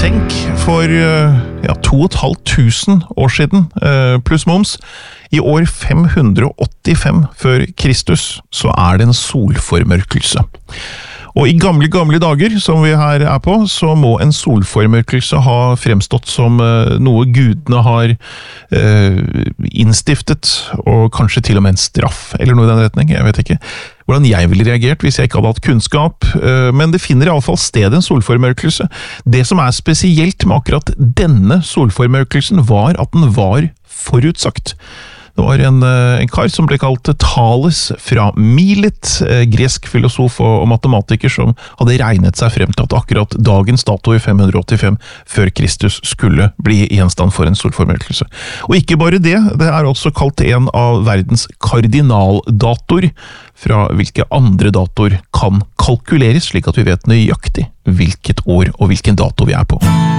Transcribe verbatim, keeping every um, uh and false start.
Tenk, for ja, to og et halvt tusen år siden, pluss moms, i år fem hundre åttifem før Kristus, så er det en solformørkelse. Og i gamle, gamle dager, som vi her er på, så må en solformørkelse ha fremstått som noe gudene har eh, innstiftet, og kanskje til og med en straff, eller noe i den retning, jeg vet ikke hvordan jeg ville reagert hvis jeg ikke hadde hatt kunnskap, men det finner i alle fall sted en solformørkelse. Det som er spesielt med akkurat denne solformørkelsen var at den var forutsagt. Det var en, en kar som ble kalt Thales fra Milet, gresk filosof og matematiker som hadde regnet seg frem til at akkurat dagens dato i fem hundre åttifem før Kristus skulle bli gjenstand for en solformørkelse. Og ikke bare det, det er også kalt en av verdens kardinaldatoer, fra hvilke andre datoer kan kalkuleres, slik at vi vet nøyaktig hvilket år og hvilken dato vi er på.